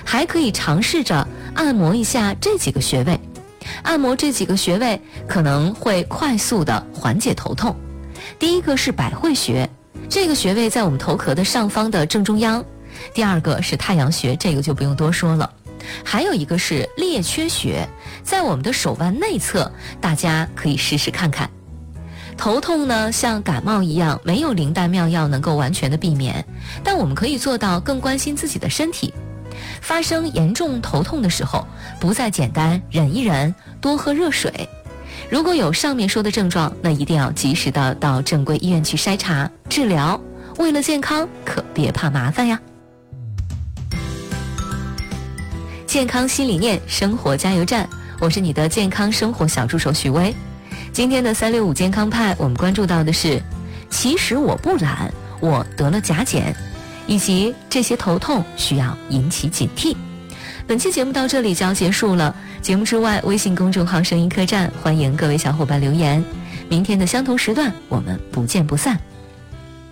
还可以尝试着按摩一下这几个穴位。按摩这几个穴位可能会快速的缓解头痛。第一个是百会穴，这个穴位在我们头壳的上方的正中央。第二个是太阳穴，这个就不用多说了。还有一个是列缺穴，在我们的手腕内侧，大家可以试试看看。头痛呢，像感冒一样，没有灵丹妙药能够完全的避免，但我们可以做到更关心自己的身体。发生严重头痛的时候，不再简单忍一忍，多喝热水。如果有上面说的症状，那一定要及时的到正规医院去筛查治疗。为了健康，可别怕麻烦呀。健康新理念，生活加油站，我是你的健康生活小助手许巍。今天的365健康派，我们关注到的是，其实我不懒，我得了甲减，以及这些头痛需要引起警惕。本期节目到这里就要结束了。节目之外，微信公众号声音客栈，欢迎各位小伙伴留言。明天的相同时段，我们不见不散。